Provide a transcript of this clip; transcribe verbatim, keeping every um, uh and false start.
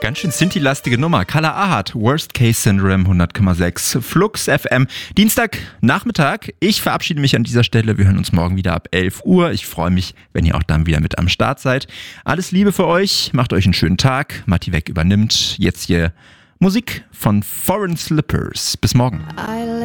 Ganz schön Sinti-lastige Nummer. Kala Ahad, Worst Case Syndrome, hundert Komma sechs, Flux F M. Dienstag Nachmittag. Ich verabschiede mich an dieser Stelle. Wir hören uns morgen wieder ab elf Uhr. Ich freue mich, wenn ihr auch dann wieder mit am Start seid. Alles Liebe für euch. Macht euch einen schönen Tag. Matti Weg übernimmt jetzt hier Musik von Foreign Slippers. Bis morgen.